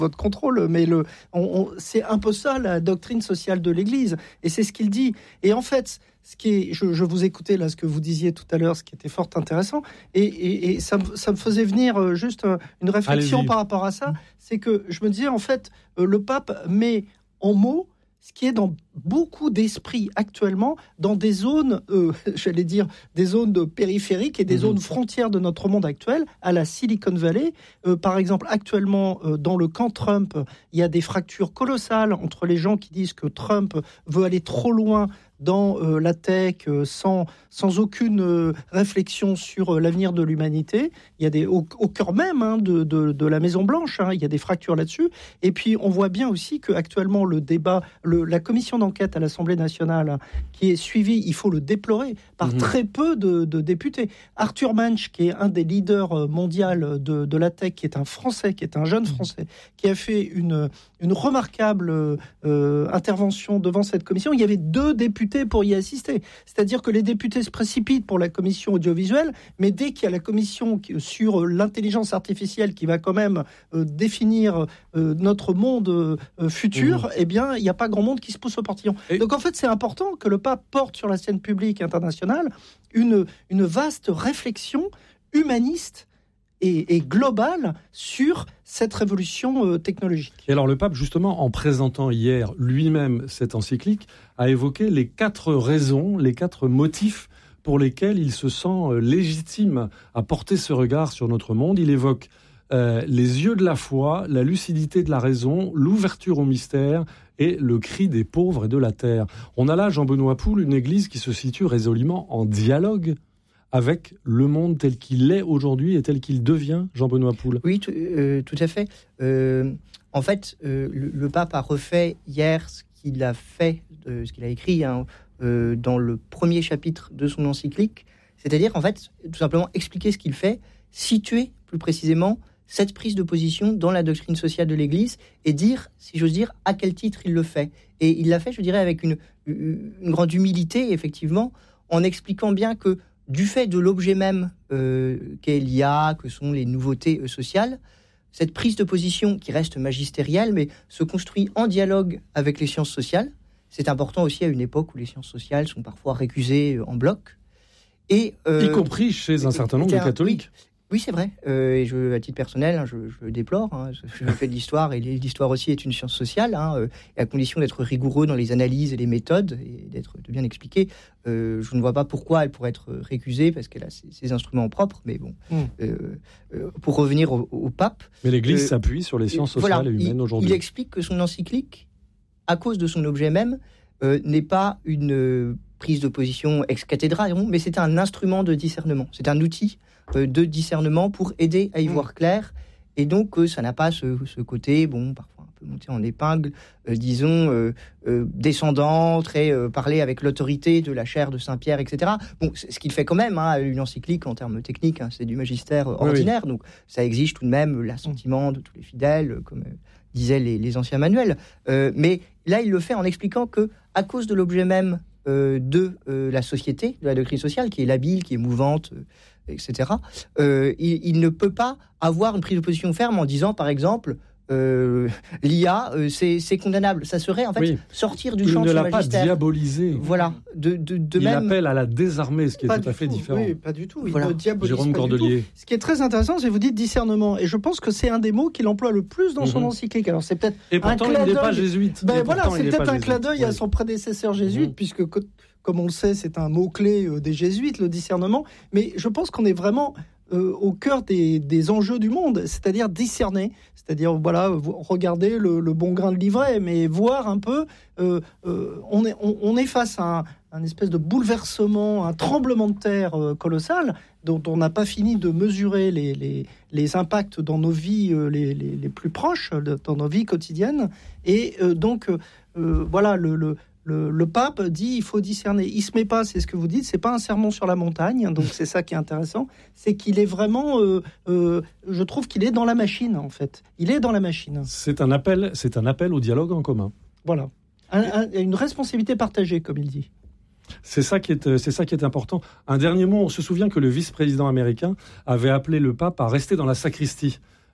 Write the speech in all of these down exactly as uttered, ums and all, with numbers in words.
votre contrôle, mais le, on, on, c'est un peu ça la doctrine sociale de l'Église, et c'est ce qu'il dit. Et en fait, ce qui est, je, je vous écoutais là, ce que vous disiez tout à l'heure, ce qui était fort intéressant, et, et, et ça, ça me faisait venir juste une réflexion Allez-y. par rapport à ça, c'est que je me disais, en fait, le pape met en mots ce qui est dans beaucoup d'esprits actuellement, dans des zones, euh, j'allais dire, des zones de périphériques et des mmh. zones frontières de notre monde actuel, à la Silicon Valley. Euh, par exemple, actuellement, euh, dans le camp Trump, il y a des fractures colossales entre les gens qui disent que Trump veut aller trop loin dans euh, la tech, euh, sans, sans aucune euh, réflexion sur euh, l'avenir de l'humanité. Il y a des, au, au cœur même hein, de, de, de la Maison-Blanche, hein, il y a des fractures là-dessus. Et puis, on voit bien aussi qu'actuellement, le débat, le, la commission d'enquête à l'Assemblée nationale, hein, qui est suivie, il faut le déplorer, par mmh. très peu de, de députés. Arthur Manch, qui est un des leaders mondiaux de, de la tech, qui est un Français, qui est un jeune Français, qui a fait une, une remarquable euh, intervention devant cette commission. Il y avait deux députés pour y assister. C'est-à-dire que les députés se précipitent pour la commission audiovisuelle, mais dès qu'il y a la commission sur l'intelligence artificielle qui va quand même euh, définir euh, notre monde euh, futur, mmh. eh bien, il n'y a pas grand monde qui se pousse au portillon. Et... Donc en fait, c'est important que le pape porte sur la scène publique internationale une, une vaste réflexion humaniste et, et globale sur cette révolution euh, technologique. Et alors le pape, justement, en présentant hier lui-même cette encyclique, a évoqué les quatre raisons, les quatre motifs pour lesquels il se sent légitime à porter ce regard sur notre monde. Il évoque euh, les yeux de la foi, la lucidité de la raison, l'ouverture au mystère et le cri des pauvres et de la terre. On a là, Jean-Benoît Poul, une église qui se situe résolument en dialogue avec le monde tel qu'il est aujourd'hui et tel qu'il devient, Jean-Benoît Poul. Oui, tout, euh, tout à fait. Euh, en fait, euh, le, le pape a refait hier ce qu'il a fait, euh, ce qu'il a écrit hein, euh, dans le premier chapitre de son encyclique, c'est-à-dire, en fait, tout simplement expliquer ce qu'il fait, situer plus précisément cette prise de position dans la doctrine sociale de l'Église et dire, si j'ose dire, à quel titre il le fait. Et il l'a fait, je dirais, avec une, une grande humilité, effectivement, en expliquant bien que du fait de l'objet même euh, qu'est l'I A, que sont les nouveautés euh, sociales, cette prise de position qui reste magistérielle, mais se construit en dialogue avec les sciences sociales. C'est important aussi à une époque où les sciences sociales sont parfois récusées euh, en bloc. Et, euh, y compris chez un certain nombre de catholiques. Oui, oui, c'est vrai. Euh, et je, à titre personnel, hein, je, je déplore. Hein, je fais de l'histoire et l'histoire aussi est une science sociale. Hein, euh, et à condition d'être rigoureux dans les analyses et les méthodes et d'être de bien expliquer, euh, je ne vois pas pourquoi elle pourrait être récusée parce qu'elle a ses, ses instruments propres. Mais bon, mmh. euh, euh, pour revenir au, au pape. Mais l'Église euh, s'appuie sur les sciences sociales voilà, et humaines il, aujourd'hui. Il explique que son encyclique, à cause de son objet même, euh, n'est pas une euh, prise de position ex cathedra, mais c'est un instrument de discernement. C'est un outil de discernement pour aider à y mmh. voir clair, et donc euh, ça n'a pas ce, ce côté, bon, parfois un peu monté en épingle, euh, disons, euh, euh, descendant, très euh, parler avec l'autorité de la chaire de Saint-Pierre, et cetera. Bon, c'est ce qu'il fait quand même, hein, une encyclique en termes techniques, hein, c'est du magistère euh, ordinaire, oui, oui. Donc ça exige tout de même l'assentiment de tous les fidèles, comme euh, disaient les, les anciens manuels. Euh, mais là, il le fait en expliquant que, à cause de l'objet même euh, de euh, la société, de la doctrine sociale, qui est labile, qui est mouvante, euh, et cetera, euh, il, il ne peut pas avoir une prise de position ferme en disant, par exemple, euh, l'I A, euh, c'est, c'est condamnable. Ça serait, en fait, oui. sortir du il champ de ce magistère. Il ne l'a pas diabolisé. Voilà. De, de, de il même... appelle à la désarmer, ce qui est pas tout à fait tout. différent. Oui, pas du tout. Il voilà. ne diabolise Jérôme pas Cordelier. du tout. Ce qui est très intéressant, c'est que vous dites discernement. Et je pense que c'est un des mots qu'il emploie le plus dans mm-hmm. son encyclique. Alors, c'est peut-être Et pourtant, un il clin n'est d'œil. pas jésuite. Ben voilà, pourtant, c'est peut-être un jésuite. clin d'œil oui. à son prédécesseur jésuite, mm-hmm. puisque, comme on le sait, c'est un mot-clé des jésuites, le discernement. Mais je pense qu'on est vraiment... Euh, au cœur des, des enjeux du monde, c'est-à-dire discerner, c'est-à-dire voilà, regarder le, le bon grain de livret, mais voir un peu, euh, euh, on, est, on, on est face à un, un espèce de bouleversement, un tremblement de terre euh, colossal, dont on n'a pas fini de mesurer les, les, les impacts dans nos vies euh, les, les, les plus proches, dans nos vies quotidiennes, et euh, donc euh, voilà, le, le Le, le pape dit il faut discerner. Il se met pas, c'est ce que vous dites, c'est pas un sermon sur la montagne, donc c'est ça qui est intéressant, c'est qu'il est vraiment, euh, euh, je trouve qu'il est dans la machine en fait. Il est dans la machine. C'est un appel, c'est un appel au dialogue en commun. Voilà, un, un, une responsabilité partagée, comme il dit. C'est ça qui est, c'est ça qui est important. Un dernier mot, on se souvient que le vice-président américain avait appelé le pape à rester dans la sacristie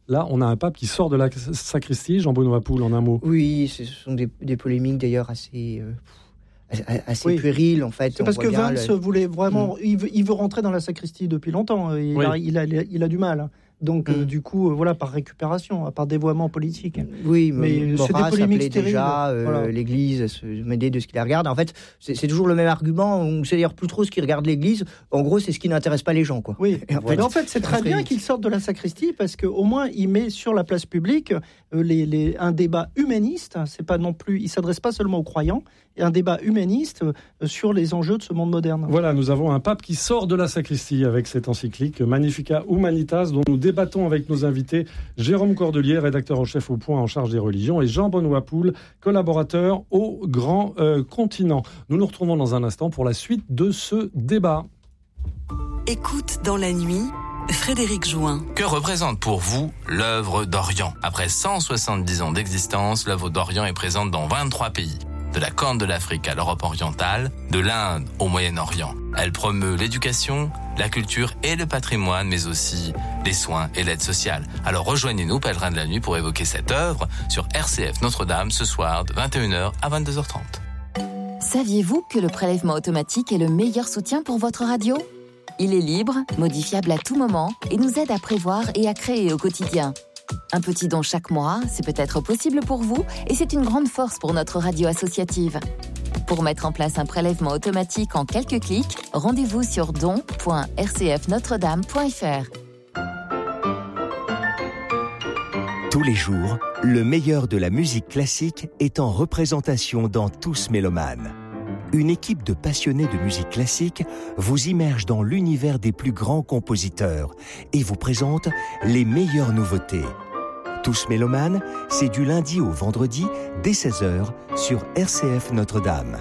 Là, on a un pape qui sort de la sacristie. Jean-Benoît Poul, en un mot. Oui, ce sont des, des polémiques d'ailleurs assez, euh, assez oui. puériles en fait. C'est parce que Valls le... voulait vraiment, mmh. il, veut, il veut rentrer dans la sacristie depuis longtemps. Il, oui. a, il, a, il a du mal. Donc, mmh. euh, du coup, euh, voilà, par récupération, par dévoiement politique. Oui, mais Maurras appelait déjà euh, voilà. l'Église à se mêler de ce qui la regarde. En fait, c'est, c'est toujours le même argument. On ne sait d'ailleurs plus trop ce qui regarde l'Église. En gros, c'est ce qui n'intéresse pas les gens, quoi. Oui. En fait, mais en fait, c'est très bien qu'il sorte de la sacristie parce qu'au moins, il met sur la place publique euh, les, les, un débat humaniste. C'est pas non plus, il s'adresse pas seulement aux croyants. Et un débat humaniste euh, sur les enjeux de ce monde moderne. Voilà, nous avons un pape qui sort de la sacristie avec cette encyclique Magnificat Humanitas, dont nous débattons avec nos invités Jérôme Cordelier, rédacteur en chef au Point en charge des religions, et Jean-Benoît Poul, collaborateur au Grand euh, Continent. Nous nous retrouvons dans un instant pour la suite de ce débat. Écoute dans la nuit, Frédéric Join. Que représente pour vous l'œuvre d'Orient ? Après cent soixante-dix ans d'existence, l'œuvre d'Orient est présente dans vingt-trois pays. De la Corne de l'Afrique à l'Europe orientale, de l'Inde au Moyen-Orient. Elle promeut l'éducation, la culture et le patrimoine, mais aussi les soins et l'aide sociale. Alors rejoignez-nous, Pèlerins de la Nuit, pour évoquer cette œuvre sur R C F Notre-Dame ce soir de vingt et une heures à vingt-deux heures trente. Saviez-vous que le prélèvement automatique est le meilleur soutien pour votre radio ? Il est libre, modifiable à tout moment et nous aide à prévoir et à créer au quotidien. Un petit don chaque mois, c'est peut-être possible pour vous et c'est une grande force pour notre radio associative. Pour mettre en place un prélèvement automatique en quelques clics, rendez-vous sur don point r c f notre dame point f r. Tous les jours, le meilleur de la musique classique est en représentation dans Tous Mélomanes. Une équipe de passionnés de musique classique vous immerge dans l'univers des plus grands compositeurs et vous présente les meilleures nouveautés. Tous Mélomanes, c'est du lundi au vendredi dès seize heures sur R C F Notre-Dame.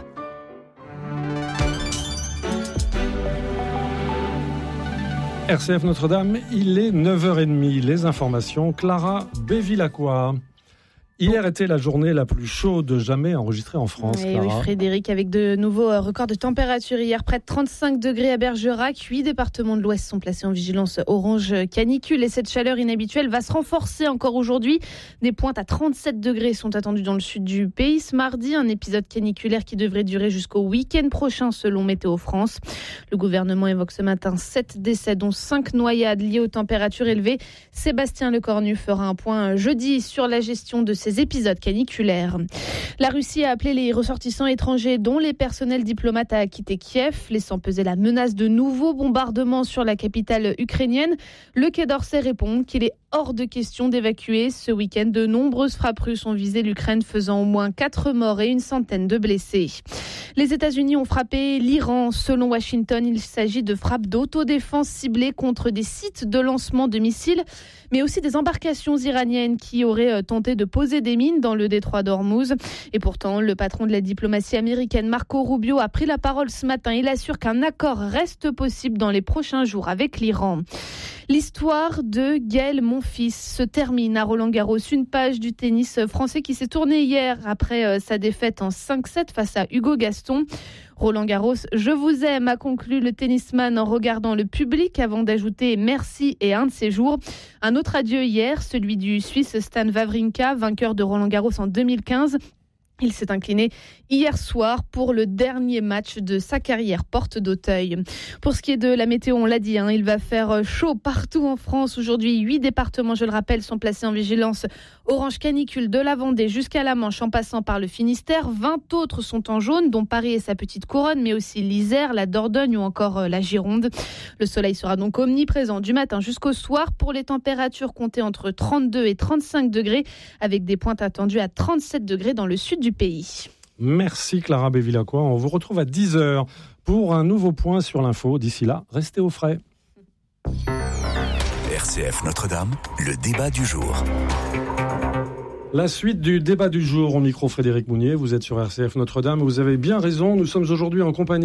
R C F Notre-Dame, il est neuf heures trente. Les informations, Clara Bévilacqua. Hier était la journée la plus chaude jamais enregistrée en France. Et oui, Frédéric, avec de nouveaux records de température. Hier, près de trente-cinq degrés à Bergerac. Huit départements de l'Ouest sont placés en vigilance orange canicule. Et cette chaleur inhabituelle va se renforcer encore aujourd'hui. Des pointes à trente-sept degrés sont attendues dans le sud du pays ce mardi. Un épisode caniculaire qui devrait durer jusqu'au week-end prochain, selon Météo France. Le gouvernement évoque ce matin sept décès, dont cinq noyades liées aux températures élevées. Sébastien Lecornu fera un point jeudi sur la gestion de ces épisodes caniculaires. La Russie a appelé les ressortissants étrangers, dont les personnels diplomates, à quitter Kiev, laissant peser la menace de nouveaux bombardements sur la capitale ukrainienne. Le Quai d'Orsay répond qu'il est hors de question d'évacuer. Ce week-end, de nombreuses frappes russes ont visé l'Ukraine, faisant au moins quatre morts et une centaine de blessés. Les États-Unis ont frappé l'Iran. Selon Washington, il s'agit de frappes d'autodéfense ciblées contre des sites de lancement de missiles, mais aussi des embarcations iraniennes qui auraient tenté de poser des mines dans le détroit d'Ormuz. Et pourtant, le patron de la diplomatie américaine, Marco Rubio, a pris la parole ce matin. Il assure qu'un accord reste possible dans les prochains jours avec l'Iran. L'histoire de Gaël Monfils se termine à Roland-Garros. Une page du tennis français qui s'est tournée hier après sa défaite en cinq sept face à Hugo Gaston. Roland-Garros, je vous aime, a conclu le tennisman en regardant le public avant d'ajouter merci et un de ces jours. Un autre adieu hier, celui du Suisse Stan Wawrinka, vainqueur de Roland-Garros en deux mille quinze. Il s'est incliné hier soir pour le dernier match de sa carrière porte d'Auteuil. Pour ce qui est de la météo, on l'a dit, hein, il va faire chaud partout en France. Aujourd'hui, huit départements, je le rappelle, sont placés en vigilance orange canicule de la Vendée jusqu'à la Manche en passant par le Finistère. vingt autres sont en jaune, dont Paris et sa petite couronne, mais aussi l'Isère, la Dordogne ou encore la Gironde. Le soleil sera donc omniprésent du matin jusqu'au soir. Pour les températures, comptées entre trente-deux et trente-cinq degrés, avec des pointes attendues à trente-sept degrés dans le sud du pays. Merci Clara Bévilacqua. On vous retrouve à dix heures pour un nouveau point sur l'info. D'ici là, restez au frais. R C F Notre-Dame, le débat du jour. La suite du débat du jour au micro Frédéric Mounier. Vous êtes sur R C F Notre-Dame. Vous avez bien raison. Nous sommes aujourd'hui en compagnie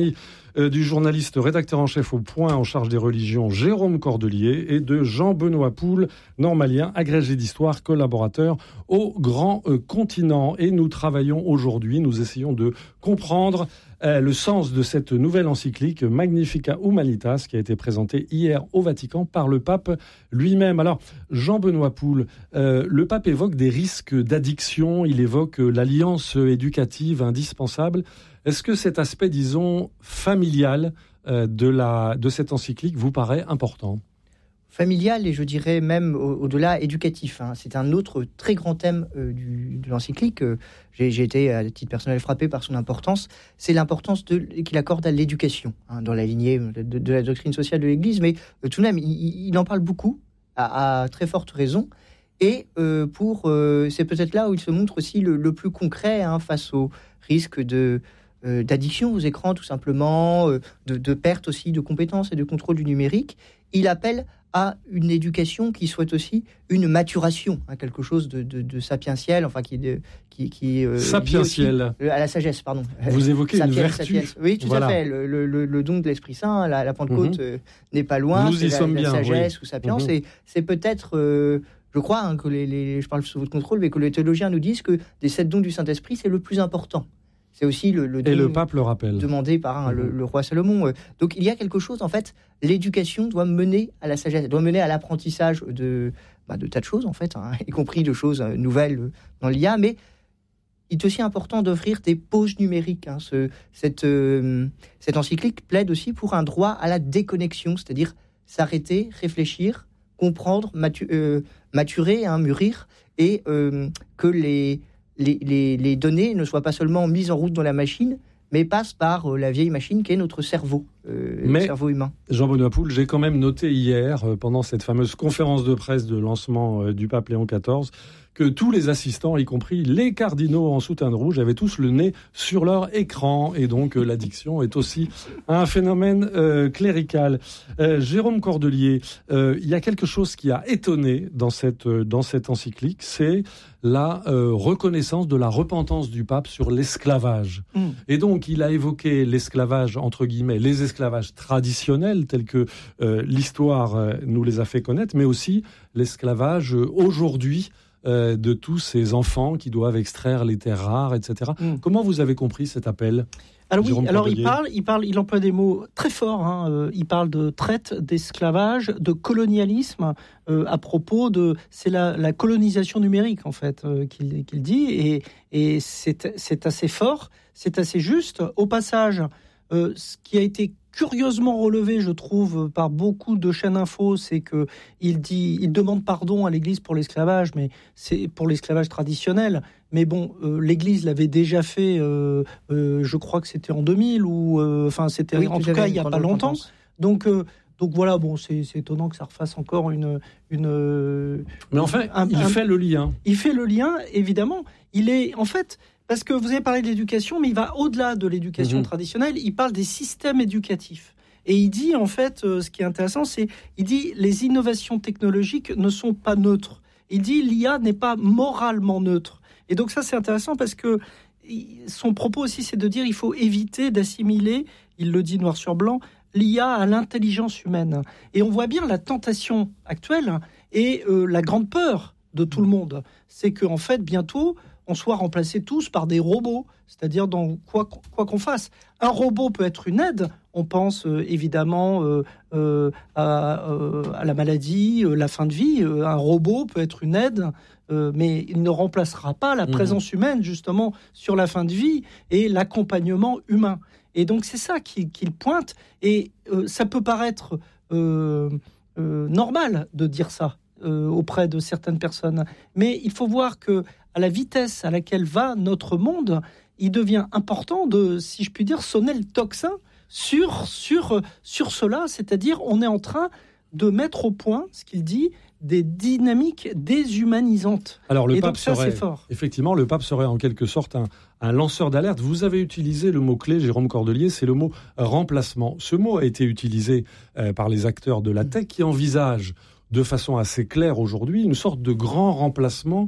euh, du journaliste rédacteur en chef au Point en charge des religions Jérôme Cordelier et de Jean-Benoît Poul, normalien, agrégé d'histoire, collaborateur au Grand euh, Continent. Et nous travaillons aujourd'hui, nous essayons de comprendre Euh, le sens de cette nouvelle encyclique Magnificat Humanitas qui a été présentée hier au Vatican par le pape lui-même. Alors, Jean-Benoît Poul, euh, le pape évoque des risques d'addiction, il évoque euh, l'alliance éducative indispensable. Est-ce que cet aspect, disons, familial euh, de, la, de cette encyclique vous paraît important ? Familial et je dirais même au- au-delà éducatif. Hein. C'est un autre très grand thème euh, du, de l'encyclique. Euh, j'ai, j'ai été à titre personnel frappé par son importance. C'est l'importance de, qu'il accorde à l'éducation, hein, dans la lignée de, de la doctrine sociale de l'Église. Mais euh, tout de même, il, il en parle beaucoup, à, à très forte raison. Et euh, pour, euh, c'est peut-être là où il se montre aussi le, le plus concret, hein, face au risque de... Euh, d'addiction aux écrans tout simplement, euh, de, de perte aussi de compétences et de contrôle du numérique. Il appelle à une éducation qui soit aussi une maturation, hein, quelque chose de, de, de sapientiel, enfin qui, de, qui, qui euh, Sapientiel. aussi, euh, à la sagesse, pardon. Vous évoquez Sapiens, une vertu. sapiens. Oui, tout Voilà. à fait. Le, le, le, le don de l'Esprit Saint, la, la Pentecôte Mhm. euh, n'est pas loin. Nous c'est y la, sommes la bien, sagesse oui. ou sapience. Mhm. Et c'est peut-être, euh, je crois, hein, que les, les, je parle sous votre contrôle, mais que les théologiens nous disent que des sept dons du Saint-Esprit, c'est le plus important. C'est aussi le, le don Et le pape le rappelle. demandé par hein, Mmh. le, le roi Salomon. Euh, Donc il y a quelque chose, en fait, l'éducation doit mener à la sagesse, doit mener à l'apprentissage de, bah, de tas de choses, en fait, hein, y compris de choses euh, nouvelles euh, dans l'I A, mais il est aussi important d'offrir des pauses numériques. Hein. Ce, cette, euh, cette encyclique plaide aussi pour un droit à la déconnexion, c'est-à-dire s'arrêter, réfléchir, comprendre, matu- euh, maturer, hein, mûrir, et euh, que les... Les, les, les données ne soient pas seulement mises en route dans la machine, mais passent par euh, la vieille machine qui est notre cerveau, euh, Mais- le cerveau humain. Jean-Benoît Poul, j'ai quand même noté hier, euh, pendant cette fameuse conférence de presse de lancement euh, du pape Léon quatorze, que tous les assistants, y compris les cardinaux en soutane rouge, avaient tous le nez sur leur écran. Et donc, euh, l'addiction est aussi un phénomène euh, clérical. Euh, Jérôme Cordelier, euh, il y a quelque chose qui a étonné dans cette, euh, dans cette encyclique, c'est la euh, reconnaissance de la repentance du pape sur l'esclavage. Mm. Et donc, il a évoqué l'esclavage, entre guillemets, les esclavages traditionnels, tels que euh, l'histoire euh, nous les a fait connaître, mais aussi l'esclavage euh, aujourd'hui, euh, de tous ces enfants qui doivent extraire les terres rares, et cetera. Mm. Comment vous avez compris cet appel ? Alors oui, Jérôme alors il Cordelier. parle, il parle, il emploie des mots très forts. Hein. Euh, il parle de traite, d'esclavage, de colonialisme. Euh, à propos de, c'est la, la colonisation numérique en fait euh, qu'il, qu'il dit, et, et c'est, c'est assez fort, c'est assez juste. Au passage, euh, ce qui a été curieusement relevé, je trouve, par beaucoup de chaînes info, c'est que il dit, il demande pardon à l'Église pour l'esclavage, mais c'est pour l'esclavage traditionnel. Mais bon, euh, l'Église l'avait déjà fait, euh, euh, je crois que c'était en deux mille, ou euh, enfin c'était Oui, en tout tout à cas fait, il y a pendant pas le longtemps. repentance. Donc euh, donc voilà, bon, c'est, c'est étonnant que ça refasse encore une une. euh, Mais enfin, un- il un- fait le lien. il fait le lien, évidemment. Il est, en fait, parce que vous avez parlé de l'éducation, mais il va au-delà de l'éducation Mhm. traditionnelle. Il parle des systèmes éducatifs. Et il dit, en fait, euh, ce qui est intéressant, c'est, il dit, les innovations technologiques ne sont pas neutres. Il dit, l'I A n'est pas moralement neutre. Et donc ça, c'est intéressant parce que il- son propos aussi, c'est de dire, il faut éviter d'assimiler, il le dit noir sur blanc, l'I A à l'intelligence humaine. Et on voit bien la tentation actuelle et euh, la grande peur de tout le monde, c'est qu'en fait, bientôt, on soit remplacés tous par des robots, c'est-à-dire dans quoi, quoi qu'on fasse. Un robot peut être une aide, on pense euh, évidemment euh, euh, à, euh, à la maladie, euh, la fin de vie, euh, un robot peut être une aide, euh, mais il ne remplacera pas la Mmh. présence humaine, justement, sur la fin de vie et l'accompagnement humain. Et donc, c'est ça qu'il, qu'il pointe, et euh, ça peut paraître euh, euh, normal de dire ça euh, auprès de certaines personnes, mais il faut voir que à la vitesse à laquelle va notre monde, il devient important de, si je puis dire, sonner le tocsin sur, sur, sur cela, c'est-à-dire on est en train de mettre au point, ce qu'il dit, des dynamiques déshumanisantes. Alors, le Et pape donc ça, serait, c'est fort. effectivement, le pape serait en quelque sorte un, un lanceur d'alerte. Vous avez utilisé le mot-clé, Jérôme Cordelier, c'est le mot remplacement. Ce mot a été utilisé euh, par les acteurs de la tech qui envisagent de façon assez claire aujourd'hui une sorte de grand remplacement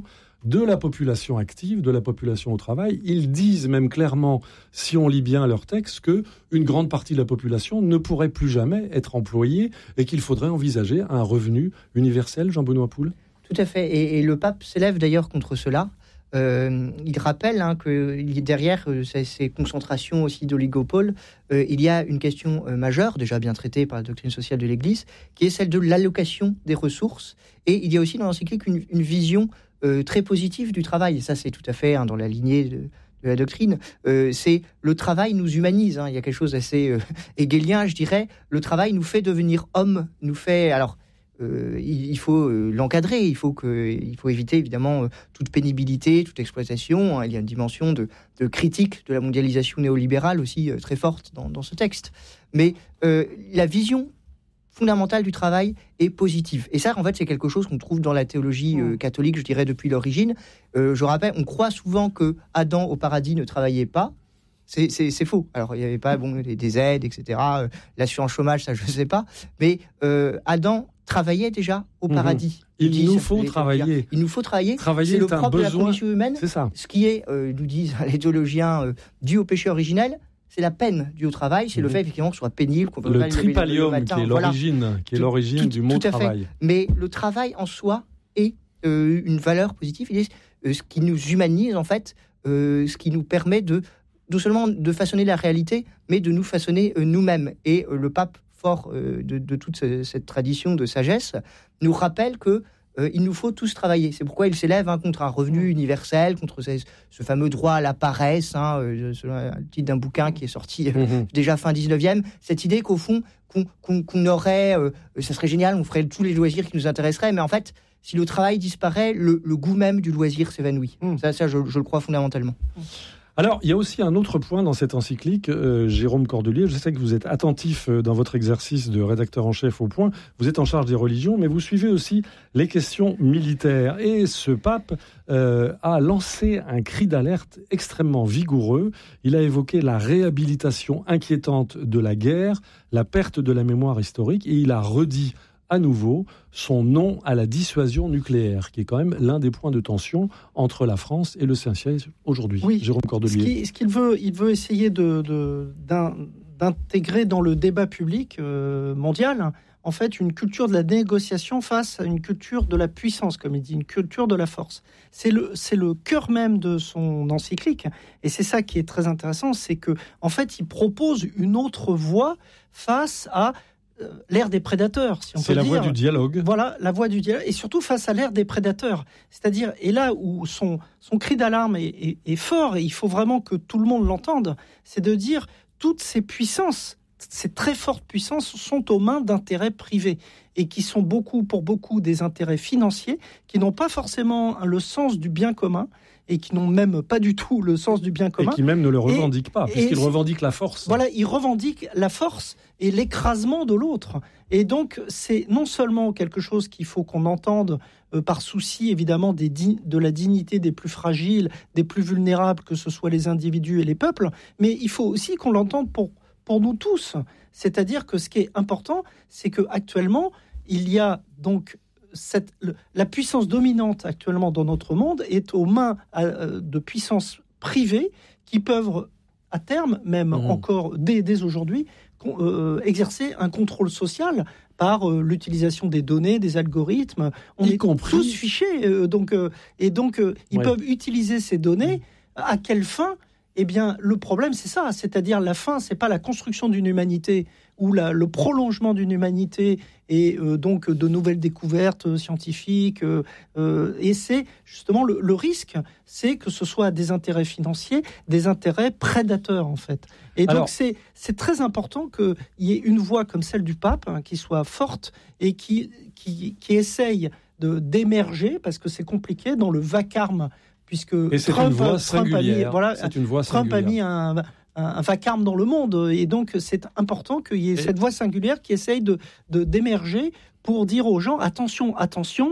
de la population active, de la population au travail. Ils disent même clairement, si on lit bien leur texte, qu'une grande partie de la population ne pourrait plus jamais être employée et qu'il faudrait envisager un revenu universel, Jean-Benoît Poul. Tout à fait. Et, et le pape s'élève d'ailleurs contre cela. Euh, il rappelle hein, que derrière euh, ces, ces concentrations aussi d'oligopoles, euh, il y a une question euh, majeure, déjà bien traitée par la doctrine sociale de l'Église, qui est celle de l'allocation des ressources. Et il y a aussi dans l'encyclique une, une vision euh, très positive du travail. Et ça, c'est tout à fait hein, dans la lignée de, de la doctrine. Euh, c'est le travail nous humanise. Hein. Il y a quelque chose d'assez euh, hegelien, je dirais. Le travail nous fait devenir homme, nous fait... Alors, Euh, il, il faut euh, l'encadrer, il faut, que, il faut éviter évidemment euh, toute pénibilité, toute exploitation. Hein. Il y a une dimension de, de critique de la mondialisation néolibérale aussi euh, très forte dans, dans ce texte. Mais euh, la vision fondamentale du travail est positive. Et ça, en fait, c'est quelque chose qu'on trouve dans la théologie euh, catholique, je dirais, depuis l'origine. Euh, je rappelle, on croit souvent que Adam au paradis ne travaillait pas. C'est, c'est, c'est faux. Alors, il n'y avait pas bon, des, des aides, et cetera. Euh, l'assurance chômage, ça, je ne sais pas. Mais euh, Adam travaillait déjà au paradis. Mmh. Il dit, nous faut travailler. Il nous faut travailler. Travailler c'est le est un propre besoin. de la condition humaine. C'est ça. Ce qui est, euh, nous disent les théologiens, euh, dû au péché originel, c'est la peine due au travail, c'est mmh. le fait effectivement que ce soit pénible, qu'on peut le pas tripalium, le matin, qui est voilà. l'origine, qui est tout, l'origine tout, du mot tout à travail. Fait. Mais le travail en soi est euh, une valeur positive. Il est euh, ce qui nous humanise en fait, euh, ce qui nous permet de non seulement de façonner la réalité, mais de nous façonner euh, nous-mêmes. Et euh, le pape, fort euh, de, de toute ce, cette tradition de sagesse, nous rappelle que euh, il nous faut tous travailler. C'est pourquoi il s'élève hein, contre un revenu universel, contre ce, ce fameux droit à la paresse, hein, euh, selon le titre d'un bouquin qui est sorti euh, mmh. déjà fin dix-neuvième. Cette idée qu'au fond, qu'on, qu'on, qu'on aurait, euh, ça serait génial, on ferait tous les loisirs qui nous intéresseraient, mais en fait, si le travail disparaît, le, le goût même du loisir s'évanouit. Mmh. Ça, ça je, je le crois fondamentalement. Mmh. Alors, il y a aussi un autre point dans cette encyclique, euh, Jérôme Cordelier, je sais que vous êtes attentif euh, dans votre exercice de rédacteur en chef au Point, vous êtes en charge des religions, mais vous suivez aussi les questions militaires. Et ce pape euh, a lancé un cri d'alerte extrêmement vigoureux. Il a évoqué la réhabilitation inquiétante de la guerre, la perte de la mémoire historique, et il a redit à nouveau son non à la dissuasion nucléaire, qui est quand même l'un des points de tension entre la France et le Saint-Siège aujourd'hui. Oui, Jérôme Cordelier. Ce, qui, ce qu'il veut, il veut essayer de, de, d'un, d'intégrer dans le débat public euh, mondial, en fait, une culture de la négociation face à une culture de la puissance, comme il dit, une culture de la force. C'est le, c'est le cœur même de son encyclique, et c'est ça qui est très intéressant, c'est que, en fait, il propose une autre voie face à l'ère des prédateurs, si on c'est peut la dire. voie du dialogue. Voilà, la voie du dialogue, et surtout face à l'ère des prédateurs. C'est-à-dire, et là où son, son cri d'alarme est, est, est fort, et il faut vraiment que tout le monde l'entende, c'est de dire toutes ces puissances, ces très fortes puissances sont aux mains d'intérêts privés, et qui sont beaucoup, pour beaucoup, des intérêts financiers, qui n'ont pas forcément le sens du bien commun, et qui n'ont même pas du tout le sens du bien commun. Et qui même ne le revendiquent et, pas, puisqu'ils revendiquent la force. Voilà, ils revendiquent la force et l'écrasement de l'autre. Et donc, c'est non seulement quelque chose qu'il faut qu'on entende euh, par souci, évidemment, des di- de la dignité des plus fragiles, des plus vulnérables, que ce soit les individus et les peuples, mais il faut aussi qu'on l'entende pour, pour nous tous. C'est-à-dire que ce qui est important, c'est qu'actuellement, il y a donc... Cette, le, la puissance dominante actuellement dans notre monde est aux mains euh, de puissances privées qui peuvent, à terme, même mmh. encore dès, dès aujourd'hui, euh, exercer un contrôle social par euh, l'utilisation des données, des algorithmes. On y est compris... tous fichés, euh, donc, euh, et donc euh, ils ouais. peuvent utiliser ces données. Mmh. À quelle fin ? Eh bien, le problème, c'est ça, c'est-à-dire la fin, c'est pas la construction d'une humanité ou la, le prolongement d'une humanité et euh, donc de nouvelles découvertes scientifiques. Euh, euh, et c'est justement le, le risque, c'est que ce soit des intérêts financiers, des intérêts prédateurs en fait. Et Alors, donc c'est c'est très important qu'il y ait une voix comme celle du pape hein, qui soit forte et qui qui qui essaye de d'émerger parce que c'est compliqué dans le vacarme. Puisque et c'est Trump, une voix Trump singulière. A mis, voilà, c'est une voix Trump singulière. a mis un, un, un vacarme dans le monde. Et donc, c'est important qu'il y ait et... cette voix singulière qui essaye de, de, d'émerger pour dire aux gens, attention, attention,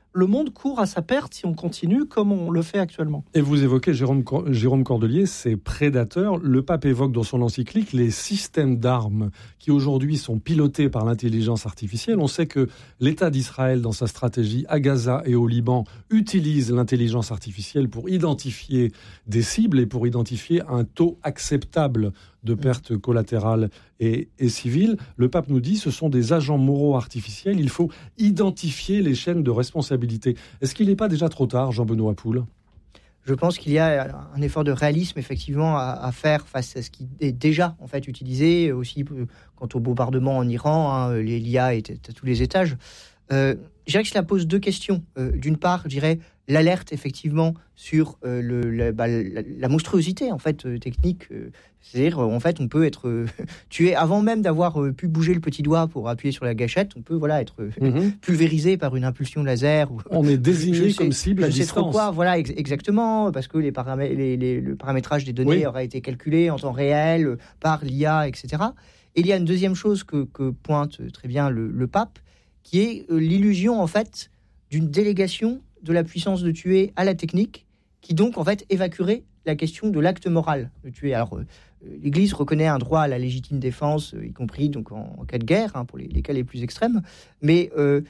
le monde court à sa perte si on continue comme on le fait actuellement. Et vous évoquez Jérôme, Jérôme Cordelier, ces prédateurs. Le pape évoque dans son encyclique les systèmes d'armes qui aujourd'hui sont pilotés par l'intelligence artificielle. On sait que l'État d'Israël, dans sa stratégie à Gaza et au Liban, utilise l'intelligence artificielle pour identifier des cibles et pour identifier un taux acceptable de pertes collatérales et, et civiles. Le pape nous dit ce sont des agents moraux artificiels. Il faut identifier les chaînes de responsabilité. Est-ce qu'il n'est pas déjà trop tard, Jean-Benoît Poul ? Je pense qu'il y a un effort de réalisme effectivement à, à faire face à ce qui est déjà en fait utilisé, aussi quant au bombardement en Iran, hein, l'I A est à tous les étages. Euh, je dirais que cela pose deux questions. Euh, d'une part, je dirais l'alerte effectivement sur euh, le, la, bah, la, la monstruosité en fait euh, technique. Euh, c'est-à-dire en fait on peut être euh, tué avant même d'avoir euh, pu bouger le petit doigt pour appuyer sur la gâchette. On peut voilà être euh, mm-hmm. pulvérisé par une impulsion laser. Ou, on est désigné comme sais, cible à je distance. Sais trop quoi, voilà ex- exactement parce que les paramè- les, les, le paramétrage des données oui. aura été calculé en temps réel euh, par l'I A, et cetera. Et il y a une deuxième chose que, que pointe très bien le, le pape, qui est euh, l'illusion en fait d'une délégation de la puissance de tuer à la technique, qui donc en fait évacuerait la question de l'acte moral de tuer. Alors euh, l'Église reconnaît un droit à la légitime défense, euh, y compris donc en, en cas de guerre, hein, pour les, les cas les plus extrêmes, mais euh,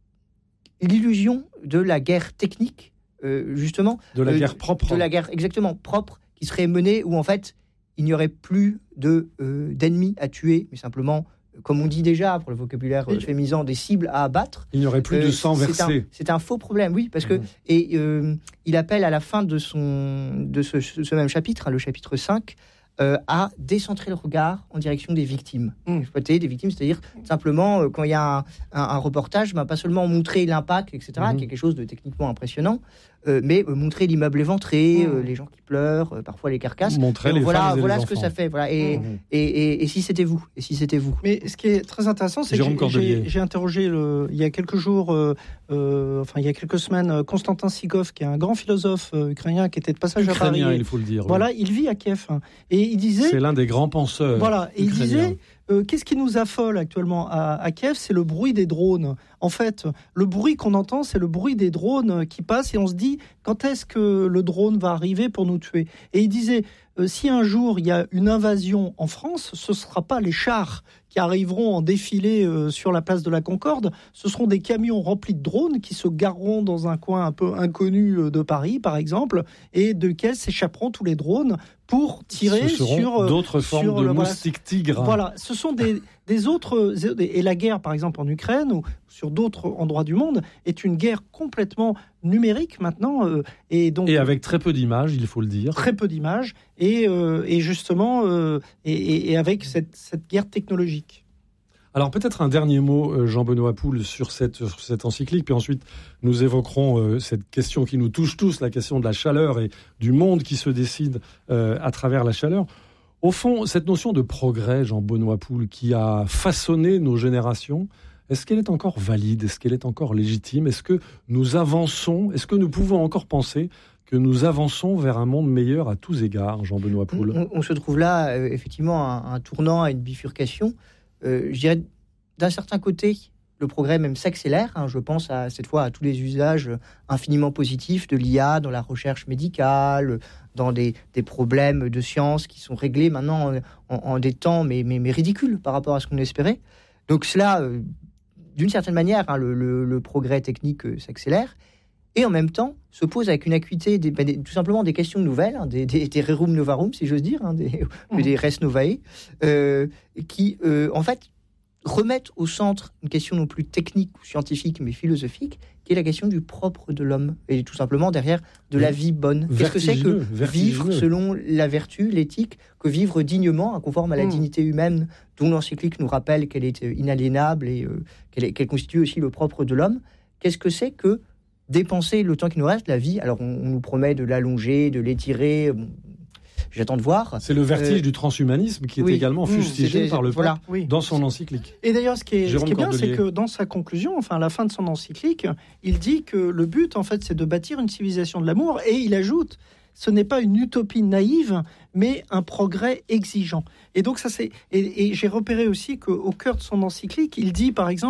l'illusion de la guerre technique, euh, justement, de la euh, guerre propre, de la guerre exactement propre, qui serait menée où en fait il n'y aurait plus de euh, d'ennemis à tuer, mais simplement, comme on dit déjà, pour le vocabulaire euh, féminisant, des cibles à abattre. Il n'y aurait plus euh, de sang versé. C'est un, c'est un faux problème, oui, parce que... Mmh. Et euh, il appelle à la fin de, son, de ce, ce même chapitre, hein, le chapitre cinq, euh, à décentrer le regard en direction des victimes. Mmh. Exploiter des victimes, c'est-à-dire simplement, euh, quand il y a un, un, un reportage, bah, pas seulement montrer l'impact, et cetera, mmh. qui est quelque chose de techniquement impressionnant, euh, mais euh, montrer l'immeuble éventré, mmh. euh, les gens qui pleurent, euh, parfois les carcasses. Montrer les voilà, femmes et voilà les ce enfants. que ça fait. Voilà. Et, mmh. et, et, et si c'était vous et si c'était vous. Mais ce qui est très intéressant, c'est Jérôme que j'ai, j'ai, j'ai interrogé le, il y a quelques jours, euh, euh, enfin il y a quelques semaines, Konstantin Sigov, qui est un grand philosophe euh, ukrainien qui était de passage ukrainien, à Paris. Il faut le dire. Voilà, oui. il vit à Kiev hein, et il disait. C'est l'un des grands penseurs. Voilà, et ukrainiens. il disait. Euh, qu'est-ce qui nous affole actuellement à, à Kiev ? C'est le bruit des drones. En fait, le bruit qu'on entend, c'est le bruit des drones qui passent et on se dit, quand est-ce que le drone va arriver pour nous tuer ? Et il disait, euh, si un jour il y a une invasion en France, ce ne sera pas les chars qui arriveront en défilé euh, sur la place de la Concorde, ce seront des camions remplis de drones qui se gareront dans un coin un peu inconnu euh, de Paris, par exemple, et de lesquels s'échapperont tous les drones pour tirer ce seront sur d'autres formes sur de le, moustiques tigres. Voilà, ce sont des, des autres et la guerre par exemple en Ukraine ou sur d'autres endroits du monde est une guerre complètement numérique maintenant euh, et donc et avec très peu d'images, il faut le dire. Très peu d'images et, euh, et justement euh, et, et avec cette, cette guerre technologique. Alors peut-être un dernier mot, Jean-Benoît Poul, sur cette, sur cette encyclique, puis ensuite nous évoquerons euh, cette question qui nous touche tous, la question de la chaleur et du monde qui se décide euh, à travers la chaleur. Au fond, cette notion de progrès, Jean-Benoît Poul, qui a façonné nos générations, est-ce qu'elle est encore valide ? Est-ce qu'elle est encore légitime ? Est-ce que nous avançons ? Est-ce que nous pouvons encore penser que nous avançons vers un monde meilleur à tous égards, Jean-Benoît Poul ? on, on se trouve là, euh, effectivement, à un tournant, à une bifurcation. Euh, je dirais, d'un certain côté, le progrès même s'accélère. Hein, je pense à, cette fois à tous les usages infiniment positifs de l'I A dans la recherche médicale, dans des, des problèmes de science qui sont réglés maintenant en, en, en des temps mais, mais, mais ridicules par rapport à ce qu'on espérait. Donc cela, euh, d'une certaine manière, hein, le, le, le progrès technique euh, s'accélère. Et en même temps, se pose avec une acuité des, des, tout simplement des questions nouvelles, hein, des, des, des rerum novarum, si j'ose dire, hein, des, mmh. des res novae, euh, qui, euh, en fait, remettent au centre une question non plus technique ou scientifique, mais philosophique, qui est la question du propre de l'homme, et tout simplement derrière de la vie bonne. Qu'est-ce que c'est que vivre selon la vertu, l'éthique, que vivre dignement, conforme à la mmh. dignité humaine, dont l'encyclique nous rappelle qu'elle est inaliénable et euh, qu'elle, est, qu'elle constitue aussi le propre de l'homme. Qu'est-ce que c'est que dépenser le temps qui nous reste, la vie? Alors on, on nous promet de l'allonger, de l'étirer, bon, j'attends de voir. C'est le vertige euh, du transhumanisme qui est oui, également fustigé mmh, par le voilà, pape oui. dans son encyclique. Et d'ailleurs, ce qui est, ce qui est bien, c'est que dans sa conclusion, enfin à la fin de son encyclique, il dit que le but, en fait, c'est de bâtir une civilisation de l'amour, et il ajoute, ce n'est pas une utopie naïve, mais un progrès exigeant. Et donc ça, c'est, et, et j'ai repéré aussi qu'au cœur de son encyclique, il dit, par exemple,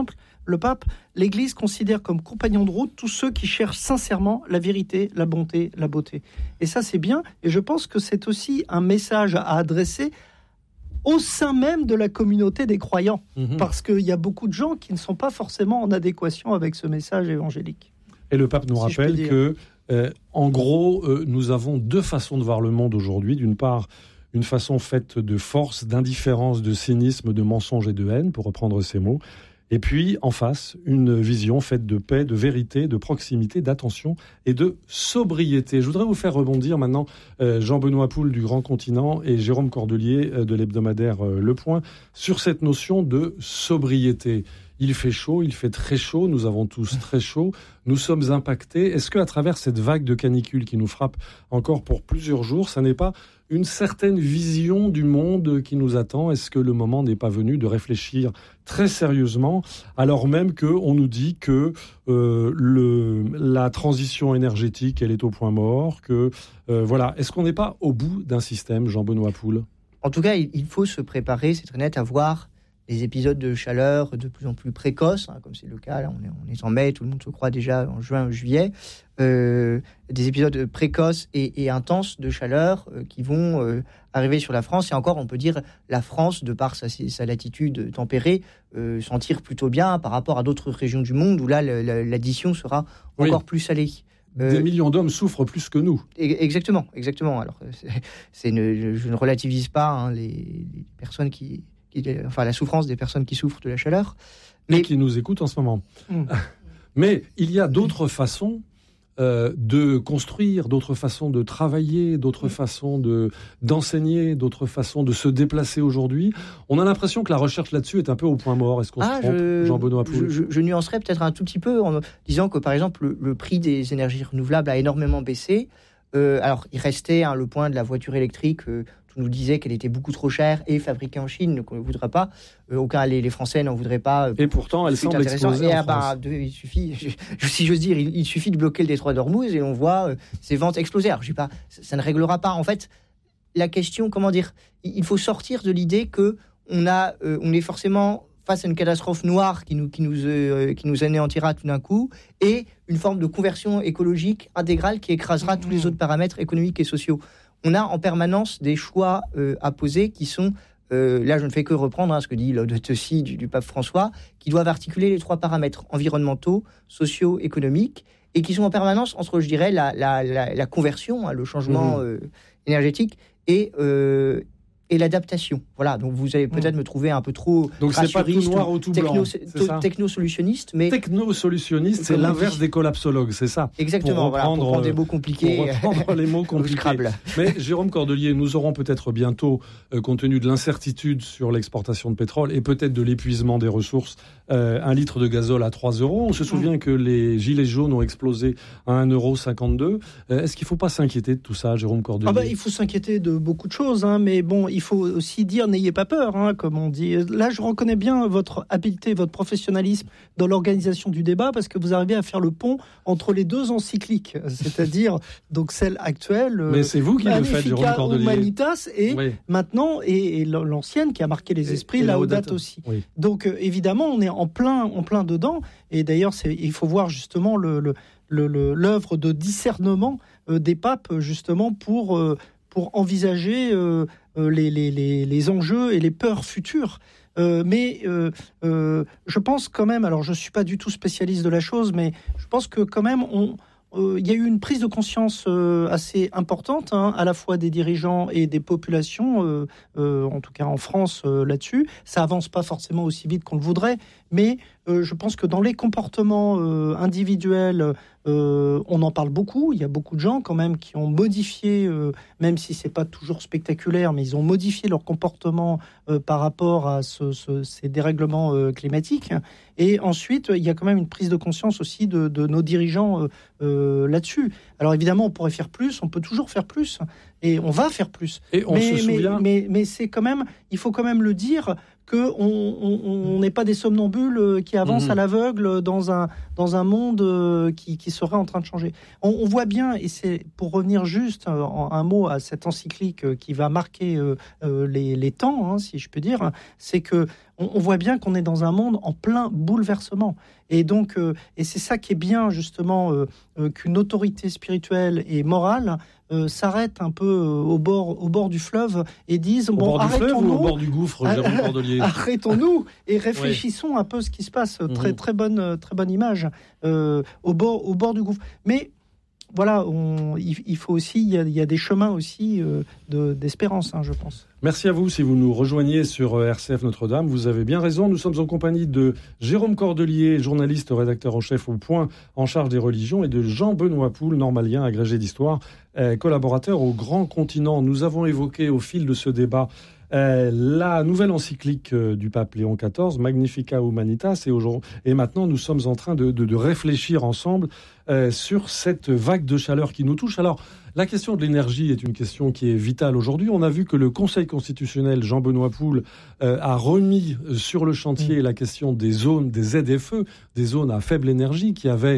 le pape, l'Église considère comme compagnons de route tous ceux qui cherchent sincèrement la vérité, la bonté, la beauté. Et ça, c'est bien. Et je pense que c'est aussi un message à adresser au sein même de la communauté des croyants, mmh. parce qu'il y a beaucoup de gens qui ne sont pas forcément en adéquation avec ce message évangélique. Et le pape nous si rappelle que, euh, en gros, euh, nous avons deux façons de voir le monde aujourd'hui. D'une part, une façon faite de force, d'indifférence, de cynisme, de mensonge et de haine, pour reprendre ces mots. Et puis, en face, une vision faite de paix, de vérité, de proximité, d'attention et de sobriété. Je voudrais vous faire rebondir maintenant, euh, Jean-Benoît Poul du Grand Continent et Jérôme Cordelier euh, de l'hebdomadaire euh, Le Point, sur cette notion de sobriété. Il fait chaud, il fait très chaud, nous avons tous très chaud, nous sommes impactés. Est-ce qu'à travers cette vague de canicule qui nous frappe encore pour plusieurs jours, ça n'est pas une certaine vision du monde qui nous attend? Est-ce que le moment n'est pas venu de réfléchir très sérieusement, alors même qu'on nous dit que euh, le, la transition énergétique, elle est au point mort, que euh, voilà. Est-ce qu'on n'est pas au bout d'un système, Jean-Benoît Poul? En tout cas, il faut se préparer, c'est très net, à voir des épisodes de chaleur de plus en plus précoces, hein, comme c'est le cas, là, on est, on est en mai, tout le monde se croit déjà en juin, juillet, euh, des épisodes précoces et, et intenses de chaleur euh, qui vont euh, arriver sur la France. Et encore, on peut dire, la France, de par sa, sa latitude tempérée, euh, s'en tire plutôt bien par rapport à d'autres régions du monde où là, le, le, l'addition sera oui. encore plus salée. Euh, Des millions d'hommes souffrent plus que nous. Exactement, exactement. Alors, c'est, c'est une, je ne relativise pas hein, les, les personnes qui... enfin la souffrance des personnes qui souffrent de la chaleur. Mais... Et qui nous écoutent en ce moment. Mmh. Mais il y a d'autres façons euh, de construire, d'autres façons de travailler, d'autres mmh. façons de, d'enseigner, d'autres façons de se déplacer aujourd'hui. On a l'impression que la recherche là-dessus est un peu au point mort. Est-ce qu'on ah, se trompe, je, Jean-Benoît Poul? je, je, je nuancerais peut-être un tout petit peu en disant que, par exemple, le, le prix des énergies renouvelables a énormément baissé. Euh, alors, il restait hein, le point de la voiture électrique... Euh, nous disait qu'elle était beaucoup trop chère et fabriquée en Chine, qu'on ne voudrait pas. Euh, aucun, les, les Français n'en voudraient pas. Euh, et pourtant, elle semble exploser en et, bah, de, il suffit, je, si j'ose dire, il, il suffit de bloquer le détroit d'Ormuz et on voit euh, ces ventes exploser. Alors, je dis pas, ça, ça ne réglera pas. En fait, la question, comment dire, il faut sortir de l'idée que on a, euh, on est forcément face à une catastrophe noire qui nous, qui nous, euh, qui nous anéantira tout d'un coup, et une forme de conversion écologique intégrale qui écrasera mmh. tous les autres paramètres économiques et sociaux. On a en permanence des choix euh, à poser qui sont, euh, là je ne fais que reprendre hein, ce que dit Laudato Si du, du pape François, qui doivent articuler les trois paramètres environnementaux, sociaux, économiques, et qui sont en permanence entre, je dirais, la, la, la, la conversion, hein, le changement mmh. euh, énergétique, et, euh, et l'adaptation. Voilà, donc vous allez peut-être mmh. me trouver un peu trop donc c'est pas tout noir ou tout techno, blanc, c'est ça techno-solutionniste, mais... Techno-solutionniste, c'est l'inverse des collapsologues, c'est ça? Exactement, pour reprendre, voilà, pour prendre des mots compliqués. Pour reprendre les mots compliqués. Mais Jérôme Cordelier, nous aurons peut-être bientôt, euh, compte tenu de l'incertitude sur l'exportation de pétrole et peut-être de l'épuisement des ressources, euh, un litre de gazole à trois euros. On se souvient mmh. que les gilets jaunes ont explosé à un euro cinquante-deux. Euh, est-ce qu'il ne faut pas s'inquiéter de tout ça, Jérôme Cordelier? Ah bah, il faut s'inquiéter de beaucoup de choses, hein, mais bon, il faut aussi dire n'ayez pas peur, hein, comme on dit. Là, je reconnais bien votre habileté, votre professionnalisme dans l'organisation du débat, parce que vous arrivez à faire le pont entre les deux encycliques, c'est-à-dire donc celle actuelle. Mais c'est vous qui le faites, Jérôme Cordelier. Humanitas, et oui. maintenant et, et l'ancienne qui a marqué les esprits, et Laudato aussi. Oui. Donc euh, évidemment, on est en plein, en plein dedans. Et d'ailleurs, c'est, il faut voir justement le, le, le, le, l'œuvre de discernement euh, des papes, justement pour euh, pour envisager euh, les, les, les, les enjeux et les peurs futures. Euh, mais euh, euh, je pense quand même, alors je ne suis pas du tout spécialiste de la chose, mais je pense que quand même, on, euh, y a eu une prise de conscience euh, assez importante, hein, à la fois des dirigeants et des populations, euh, euh, en tout cas en France, euh, là-dessus. Ça avance pas forcément aussi vite qu'on le voudrait, mais euh, je pense que dans les comportements euh, individuels, euh, on en parle beaucoup. Il y a beaucoup de gens quand même qui ont modifié, euh, même si c'est pas toujours spectaculaire, mais ils ont modifié leur comportement euh, par rapport à ce, ce, ces dérèglements euh, climatiques. Et ensuite, il y a quand même une prise de conscience aussi de, de nos dirigeants euh, euh, là-dessus. Alors évidemment, on pourrait faire plus, on peut toujours faire plus, et on va faire plus. Et on mais, se souvient... mais, mais, mais c'est quand même, il faut quand même le dire qu'on n'est pas des somnambules qui avancent mmh. à l'aveugle dans un, dans un monde qui, qui serait en train de changer. On, on voit bien, et c'est pour revenir juste en un mot à cette encyclique qui va marquer euh, euh, les, les temps, hein, si je peux dire, c'est que on, on voit bien qu'on est dans un monde en plein bouleversement. Et donc, euh, et c'est ça qui est bien justement, euh, euh, qu'une autorité spirituelle et morale Euh, s'arrêtent un peu euh, au bord au bord du fleuve et disent au bon, bord du fleuve ou arrêtons-nous, au bord du gouffre, Jérôme Cordelier. arrêtons-nous et réfléchissons oui. un peu ce qui se passe. Très très bonne très bonne image euh, au bord au bord du gouffre. Mais voilà, on, il, il faut aussi, il y, a, il y a des chemins aussi euh, de, d'espérance, hein, je pense. Merci à vous. Si vous nous rejoignez sur R C F Notre-Dame, vous avez bien raison. Nous sommes en compagnie de Jérôme Cordelier, journaliste, rédacteur en chef au Point, en charge des religions, et de Jean-Benoît Poul, normalien, agrégé d'histoire, euh, collaborateur au Grand Continent. Nous avons évoqué au fil de ce débat Euh, la nouvelle encyclique euh, du pape Léon quatorze, Magnificat Humanitas, et, et maintenant nous sommes en train de, de, de réfléchir ensemble euh, sur cette vague de chaleur qui nous touche. Alors, la question de l'énergie est une question qui est vitale aujourd'hui. On a vu que le Conseil constitutionnel, Jean-Benoît Poul, euh, a remis sur le chantier la question des zones, des Z F E, des zones à faible énergie, qui avaient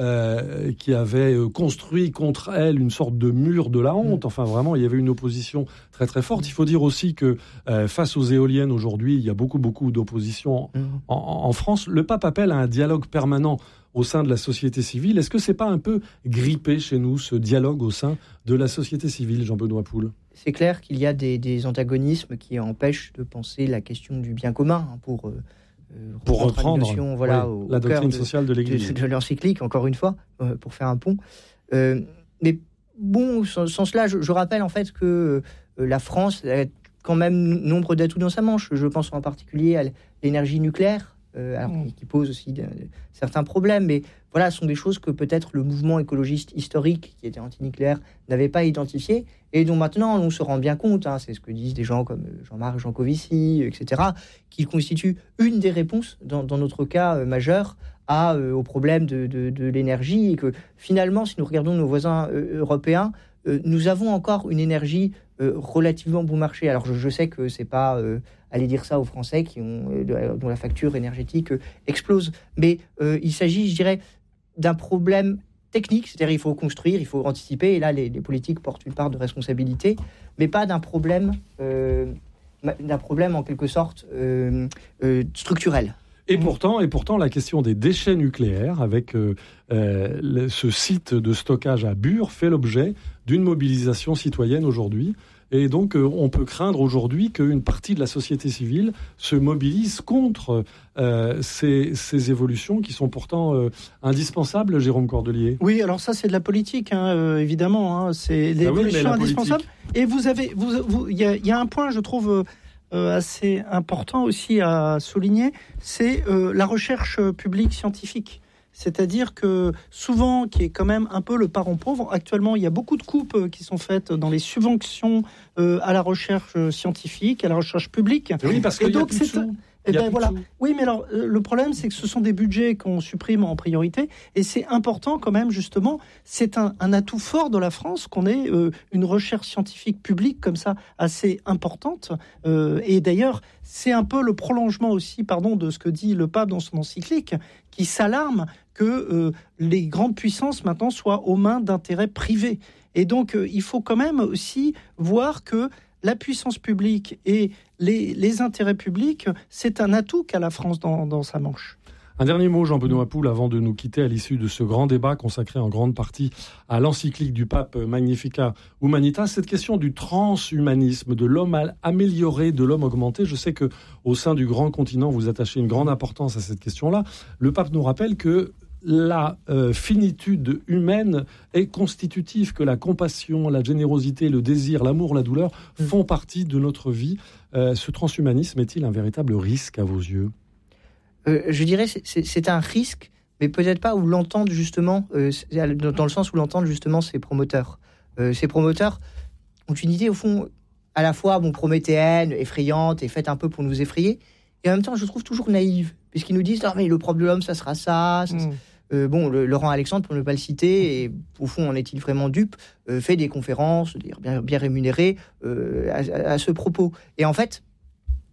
Euh, qui avait construit contre elle une sorte de mur de la honte. Enfin, vraiment, il y avait une opposition très très forte. Il faut dire aussi que euh, face aux éoliennes aujourd'hui, il y a beaucoup beaucoup d'opposition en, en, en France. Le pape appelle à un dialogue permanent au sein de la société civile. Est-ce que c'est pas un peu grippé chez nous, ce dialogue au sein de la société civile, Jean-Benoît Poul ? C'est clair qu'il y a des, des antagonismes qui empêchent de penser la question du bien commun, hein, pour euh... pour reprendre notion, voilà, oui, au, la au doctrine de, sociale de l'Église. De, de l'encyclique, encore une fois, euh, pour faire un pont. Euh, mais bon, sans, sans cela, je, je rappelle en fait que euh, la France a quand même nombre d'atouts dans sa manche. Je pense en particulier à l'énergie nucléaire, euh, alors, mmh. qui pose aussi de, de, certains problèmes. Mais voilà, ce sont des choses que peut-être le mouvement écologiste historique, qui était anti-nucléaire, n'avait pas identifiées, et dont maintenant on se rend bien compte, hein, c'est ce que disent des gens comme Jean-Marc Jancovici, et cetera, qui constituent une des réponses, dans, dans notre cas euh, majeur, à, euh, au problème de, de, de l'énergie, et que finalement, si nous regardons nos voisins euh, européens, euh, nous avons encore une énergie euh, relativement bon marché. Alors je, je sais que c'est pas euh, aller dire ça aux Français qui ont, euh, dont la facture énergétique euh, explose, mais euh, il s'agit, je dirais, d'un problème technique, c'est-à-dire il faut construire, il faut anticiper, et là les, les politiques portent une part de responsabilité, mais pas d'un problème, euh, d'un problème en quelque sorte euh, euh, structurel. Et pourtant, et pourtant, la question des déchets nucléaires, avec euh, euh, le, ce site de stockage à Bure, fait l'objet d'une mobilisation citoyenne aujourd'hui. Et donc, euh, on peut craindre aujourd'hui qu'une partie de la société civile se mobilise contre euh, ces, ces évolutions qui sont pourtant euh, indispensables, Jérôme Cordelier. Oui, alors ça, c'est de la politique, hein, euh, évidemment. Hein, c'est l'évolution ah oui, indispensable. Politique. Et vous avez, vous, vous, il y a, y a un point, je trouve, euh, assez important aussi à souligner, c'est euh, la recherche publique scientifique. C'est-à-dire que souvent, qui est quand même un peu le parent pauvre, actuellement, il y a beaucoup de coupes qui sont faites dans les subventions euh, à la recherche scientifique, à la recherche publique. Oui, parce qu'il y a plus de sous. Et ben voilà. Oui, mais alors euh, le problème, c'est que ce sont des budgets qu'on supprime en priorité, et c'est important quand même, justement. C'est un, un atout fort de la France qu'on ait euh, une recherche scientifique publique comme ça assez importante. Euh, et d'ailleurs, c'est un peu le prolongement aussi, pardon, de ce que dit le pape dans son encyclique, qui s'alarme que euh, les grandes puissances maintenant soient aux mains d'intérêts privés. Et donc, euh, il faut quand même aussi voir que la puissance publique et les, les intérêts publics, c'est un atout qu'a la France dans, dans sa manche. Un dernier mot, Jean-Benoît Poul, avant de nous quitter à l'issue de ce grand débat consacré en grande partie à l'encyclique du pape Magnificat Humanitas. Cette question du transhumanisme, de l'homme amélioré, de l'homme augmenté. Je sais qu'au sein du grand continent, vous attachez une grande importance à cette question-là. Le pape nous rappelle que la euh, finitude humaine est constitutive, que la compassion, la générosité, le désir, l'amour, la douleur font partie de notre vie. Euh, ce transhumanisme est-il un véritable risque à vos yeux ? euh, Je dirais que c'est, c'est un risque, mais peut-être pas où l'entendent justement, euh, dans le sens où l'entendent justement ces promoteurs. Euh, ces promoteurs ont une idée au fond à la fois bon, prométhéenne, effrayante et faite un peu pour nous effrayer, et en même temps je trouve toujours naïve, puisqu'ils nous disent « Non mais le propre de l'homme ça sera ça, ça, mmh. ». Euh, bon, le, Laurent Alexandre, pour ne pas le citer, et au fond, en est-il vraiment dupe, euh, fait des conférences bien, bien rémunérées euh, à, à ce propos. Et en fait,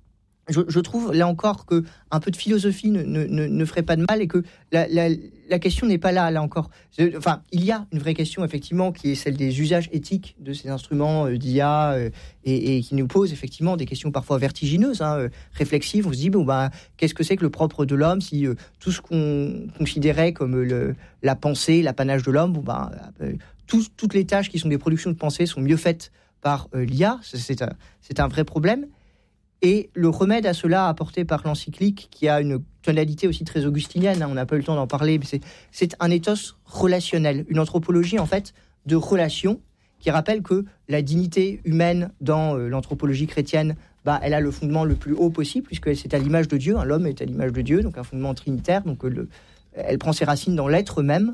je, je trouve là encore que un peu de philosophie ne, ne, ne ferait pas de mal et que la, la, la question n'est pas là, là encore. Enfin, il y a une vraie question effectivement qui est celle des usages éthiques de ces instruments euh, d'I A euh, et, et qui nous pose effectivement des questions parfois vertigineuses, hein, euh, réflexives. On se dit bon bah qu'est-ce que c'est que le propre de l'homme si euh, tout ce qu'on considérait comme le, la pensée, l'apanage de l'homme, bon bah euh, tout, toutes les tâches qui sont des productions de pensée sont mieux faites par euh, l'I A. C'est un, c'est un vrai problème. Et le remède à cela apporté par l'encyclique, qui a une tonalité aussi très augustinienne, hein, on n'a pas eu le temps d'en parler, mais c'est, c'est un ethos relationnel, une anthropologie en fait de relations qui rappelle que la dignité humaine dans euh, l'anthropologie chrétienne, bah, elle a le fondement le plus haut possible, puisque c'est à l'image de Dieu, hein, l'homme est à l'image de Dieu, donc un fondement trinitaire, donc euh, le, elle prend ses racines dans l'être même,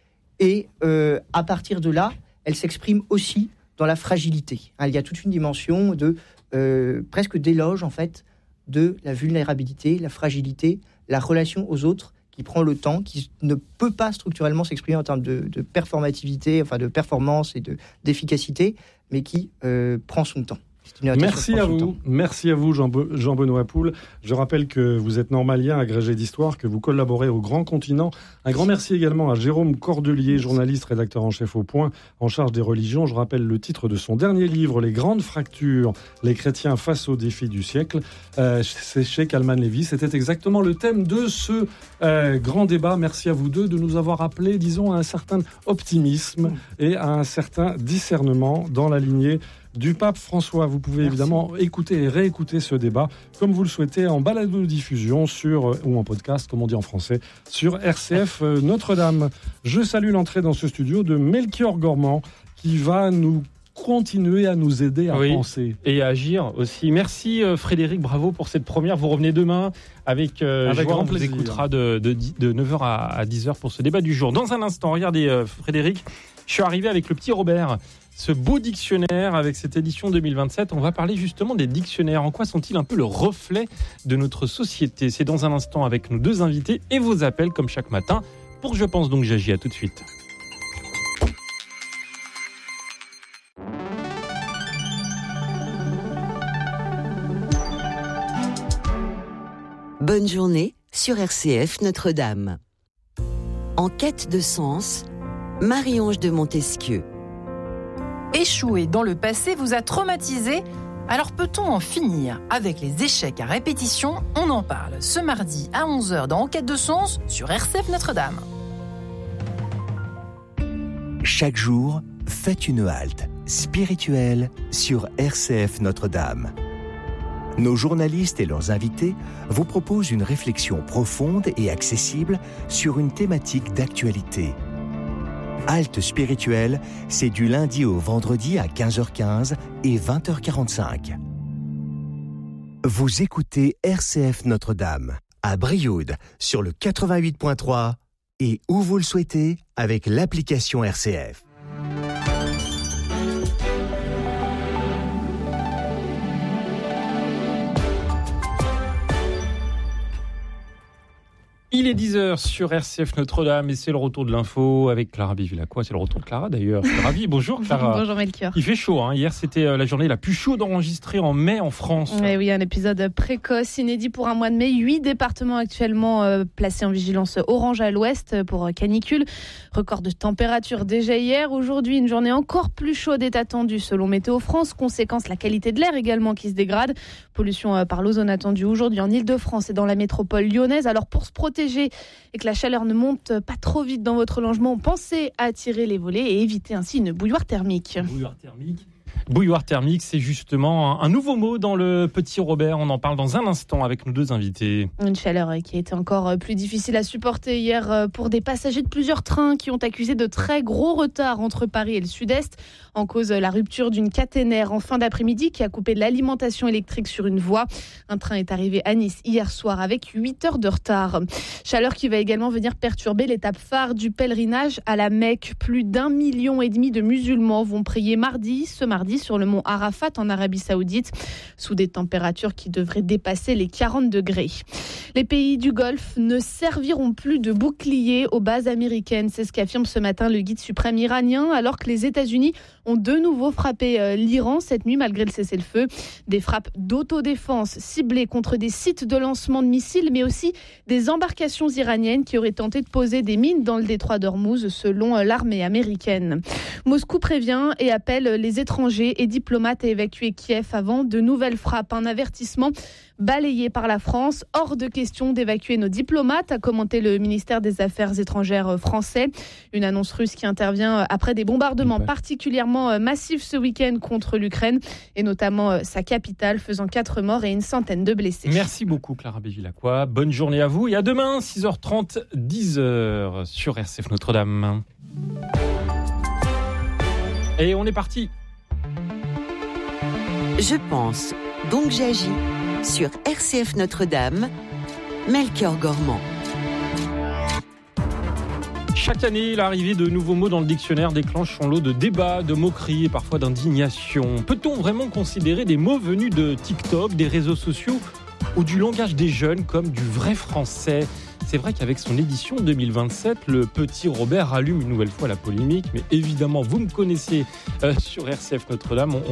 et euh, à partir de là, elle s'exprime aussi dans la fragilité. Hein, il y a toute une dimension de Euh, presque d'éloge en fait de la vulnérabilité, la fragilité, la relation aux autres qui prend le temps, qui ne peut pas structurellement s'exprimer en termes de, de performativité, enfin de performance et de, d'efficacité, mais qui euh, prend son temps. Merci à vous, merci à vous Jean-Benoît Poul. Je rappelle que vous êtes normalien, agrégé d'histoire, que vous collaborez au Grand Continent. Un grand merci également à Jérôme Cordelier, journaliste, rédacteur en chef au Point, en charge des religions. Je rappelle le titre de son dernier livre, Les Grandes Fractures, les chrétiens face aux défis du siècle. Euh, c'est chez Kalman Levy. C'était exactement le thème de ce euh, grand débat. Merci à vous deux de nous avoir appelé, disons, à un certain optimisme et à un certain discernement dans la lignée du pape François. Vous pouvez Merci. évidemment écouter et réécouter ce débat comme vous le souhaitez en balado-diffusion sur, ou en podcast, comme on dit en français, sur R C F Notre-Dame. Je salue l'entrée dans ce studio de Melchior Gormand qui va nous continuer à nous aider à oui, penser. Et à agir aussi. Merci Frédéric, bravo pour cette première. Vous revenez demain avec, euh, avec joie, grand plaisir. On vous écoutera de, de, de neuf heures à dix heures pour ce débat du jour. Dans un instant, regardez euh, Frédéric, je suis arrivé avec le petit Robert. Ce beau dictionnaire avec cette édition deux mille vingt-sept, on va parler justement des dictionnaires. En quoi sont-ils un peu le reflet de notre société ? C'est dans un instant avec nos deux invités et vos appels comme chaque matin pour Je pense donc j'agis. À tout de suite. Bonne journée sur R C F Notre-Dame. En quête de sens, Marie-Ange de Montesquieu. Échouer dans le passé vous a traumatisé ? Alors peut-on en finir avec les échecs à répétition ? On en parle ce mardi à onze heures dans En quête de sens sur R C F Notre-Dame. Chaque jour, faites une halte spirituelle sur R C F Notre-Dame. Nos journalistes et leurs invités vous proposent une réflexion profonde et accessible sur une thématique d'actualité. Halte spirituelle, c'est du lundi au vendredi à quinze heures quinze et vingt heures quarante-cinq. Vous écoutez R C F Notre-Dame à Brioude sur le quatre-vingt-huit point trois et où vous le souhaitez avec l'application R C F. Il est dix heures sur R C F Notre-Dame et c'est le retour de l'info avec Clara Bivillacqua. C'est le retour de Clara d'ailleurs. Je suis ravi. Bonjour Clara. Bonjour Melchior. Il fait chaud. Hein. Hier, c'était la journée la plus chaude enregistrée en mai en France. Et oui, un épisode précoce, inédit pour un mois de mai. Huit départements actuellement euh, placés en vigilance orange à l'ouest pour canicule. Record de température déjà hier. Aujourd'hui, une journée encore plus chaude est attendue selon Météo France. Conséquence, la qualité de l'air également qui se dégrade. Pollution euh, par l'ozone attendue aujourd'hui en Ile-de-France et dans la métropole lyonnaise. Alors pour se protéger et que la chaleur ne monte pas trop vite dans votre logement, pensez à tirer les volets et éviter ainsi une bouilloire thermique. Bouilloire thermique. Bouilloire thermique, c'est justement un nouveau mot dans le petit Robert. On en parle dans un instant avec nos deux invités. Une chaleur qui a été encore plus difficile à supporter hier pour des passagers de plusieurs trains qui ont accusé de très gros retards entre Paris et le Sud-Est. En cause, la rupture d'une caténaire en fin d'après-midi qui a coupé l'alimentation électrique sur une voie. Un train est arrivé à Nice hier soir avec huit heures de retard. Chaleur qui va également venir perturber l'étape phare du pèlerinage à la Mecque. Plus d'un million et demi de musulmans vont prier mardi, ce mardi, mardi sur le mont Arafat en Arabie Saoudite, sous des températures qui devraient dépasser les quarante degrés. Les pays du Golfe ne serviront plus de bouclier aux bases américaines. C'est ce qu'affirme ce matin le guide suprême iranien, alors que les États-Unis ont de nouveau frappé euh, l'Iran cette nuit malgré le cessez-le-feu. Des frappes d'autodéfense ciblées contre des sites de lancement de missiles, mais aussi des embarcations iraniennes qui auraient tenté de poser des mines dans le détroit d'Ormuz, selon euh, l'armée américaine. Moscou prévient et appelle les étrangers et diplomates à évacuer Kiev avant de nouvelles frappes. Un avertissement balayé par la France. Hors de question d'évacuer nos diplomates, a commenté le ministère des Affaires étrangères français. Une annonce russe qui intervient après des bombardements ouais. particulièrement massifs ce week-end contre l'Ukraine et notamment sa capitale, faisant quatre morts et une centaine de blessés. Merci beaucoup Clara Bévilacqua. Bonne journée à vous et à demain, six heures trente, dix heures sur R C F Notre-Dame. Et on est parti. Je pense, donc j'agis. Sur R C F Notre-Dame, Melchior Gormand. Chaque année, l'arrivée de nouveaux mots dans le dictionnaire déclenche son lot de débats, de moqueries et parfois d'indignation. Peut-on vraiment considérer des mots venus de TikTok, des réseaux sociaux ou du langage des jeunes comme du vrai français ? C'est vrai qu'avec son édition deux mille vingt-sept, le petit Robert allume une nouvelle fois la polémique. Mais évidemment, vous me connaissez euh, sur R C F Notre-Dame. On